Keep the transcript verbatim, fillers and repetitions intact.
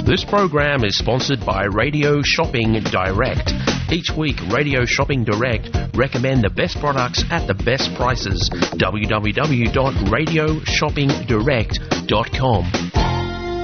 This program is sponsored by Radio Shopping Direct. Each week, Radio Shopping Direct recommend the best products at the best prices. w w w dot radio shopping direct dot com.